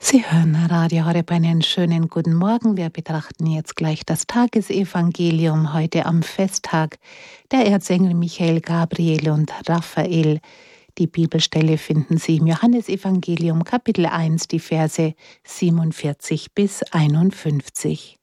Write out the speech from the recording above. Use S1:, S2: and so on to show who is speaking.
S1: Sie hören Radio Horeb, einen schönen guten Morgen. Wir betrachten jetzt gleich das Tagesevangelium heute am Festtag der Erzengel Michael, Gabriel und Raphael. Die Bibelstelle finden Sie im Johannesevangelium Kapitel 1, die Verse 47 bis 51.